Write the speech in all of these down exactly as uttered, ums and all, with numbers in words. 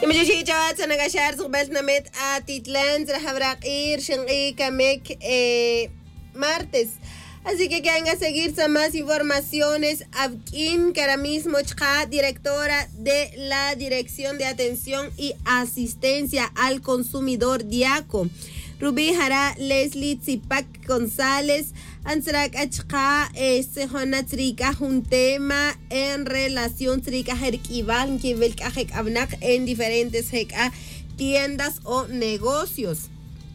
يمشي جوات أنا قشار صبلتنا مت أتيتلان رح براقير شنقي كمك martes. Así que quien a seguirse más informaciones, Abkin Karamismo Chka, directora de la Dirección de Atención y Asistencia al Consumidor Diaco. Rubí Jara Leslie Zipak González, Ansrak Achka, Sehona Trika, un tema en relación Trika Herkivan, que Velkajek Abnak en diferentes tiendas o negocios.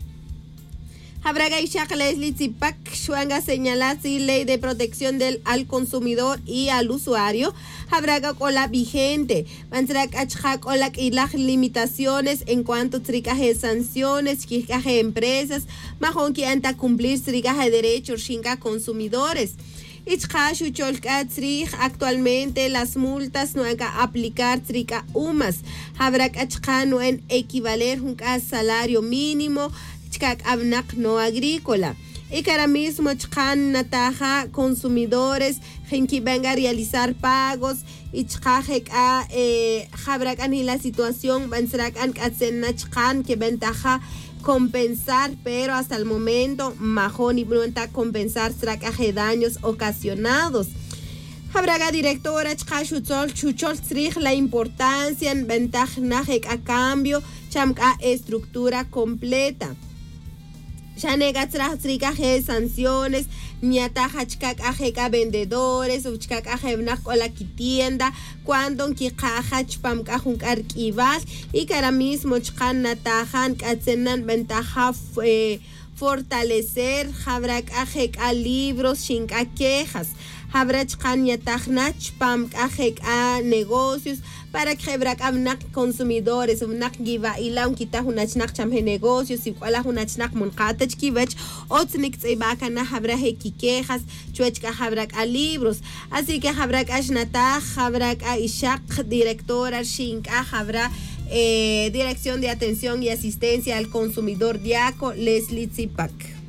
Habraga Ishak Leslie Zipak Shuanga señala si ley de protección del al consumidor y al usuario. Habraga con la vigente. Mantrak Achak o las limitaciones en cuanto a tricaje sanciones, tricaje empresas, majón que anta cumplir tricaje derechos shinga consumidores. Ichkashu cholka trij actualmente las multas no hay que aplicar trica umas. Habrak achka no en equivaler junca salario mínimo. Chkak abnak no agrícola. Y que ahora mismo chkan nataja consumidores que venga a realizar pagos y chkajek a jabrakan y la situación bansrakan katsena chkan que ventaja compensar, pero hasta el momento majón y pronta compensar trakaje daños ocasionados. Habraga directora chkashutzol chuchol trij la importancia en ventaja a cambio chamka estructura completa. Ya negatraj tricaje sanciones, niataja chkakaje vendedores, o chkakaje la tienda, cuando kikaja chpamkajun arquival, y que ahora mismo chkan natajan katsenan ventaja fortalecer, jabrakaje a libros, shinka quejas, jabrachkan yatajnach chpamkaje a negocios, para que hebrak amnak consumidores amnak giva ila un kita hunachnak chamhe negocios y wala hunachnak munqatach kivach otnik tsibaka na habraje kikejas chuechka habrak a libros. Así que habrak ashnata habrak a ishak directora shinka habra eh, Dirección de Atención y Asistencia al Consumidor Diaco Leslie Zipak.